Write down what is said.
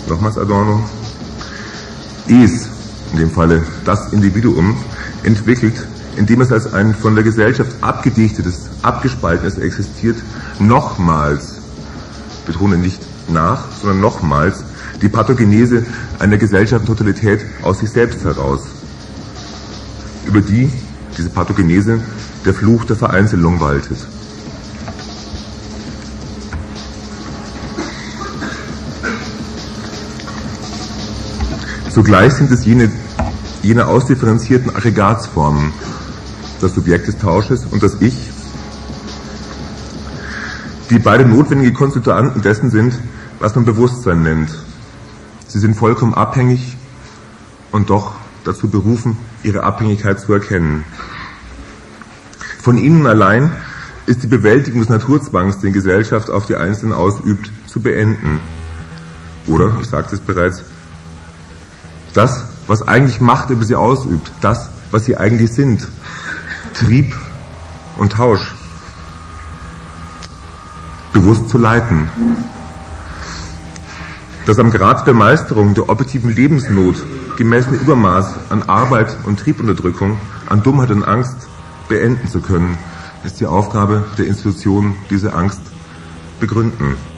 nochmals Adorno, es, in dem Falle das Individuum, entwickelt, indem es als ein von der Gesellschaft abgedichtetes, abgespaltenes existiert, nochmals, betone nicht nach, sondern nochmals, die Pathogenese einer Gesellschaftstotalität aus sich selbst heraus, über die, diese Pathogenese, der Fluch der Vereinzelung waltet. Zugleich sind es jene ausdifferenzierten Aggregatsformen, das Subjekt des Tausches und das Ich, die beide notwendige Konstituanten dessen sind, was man Bewusstsein nennt. Sie sind vollkommen abhängig und doch dazu berufen, ihre Abhängigkeit zu erkennen. Von ihnen allein ist die Bewältigung des Naturzwangs, den Gesellschaft auf die Einzelnen ausübt, zu beenden. Oder, ich sagte es bereits, das, was eigentlich Macht über sie ausübt, das, was sie eigentlich sind, Trieb und Tausch, bewusst zu leiten. Das am Grad der Meisterung der objektiven Lebensnot gemessene Übermaß an Arbeit und Triebunterdrückung, an Dummheit und Angst beenden zu können, ist die Aufgabe der Institutionen, diese Angst begründen.